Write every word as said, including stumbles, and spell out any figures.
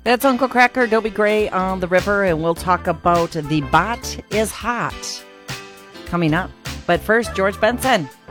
That's Uncle Cracker, Dobie Gray on the river, and we'll talk about The Bot is Hot coming up. But first, George Benson.